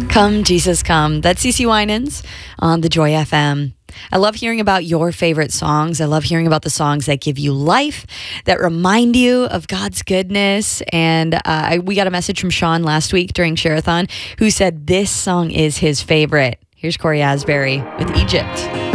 Come, Jesus, come. That's CeCe Winans on the Joy FM. I love hearing about your favorite songs. I love hearing about the songs that give you life, that remind you of God's goodness. And we got a message from Sean last week during Share-a-thon who said this song is his favorite. Here's Corey Asbury with Egypt.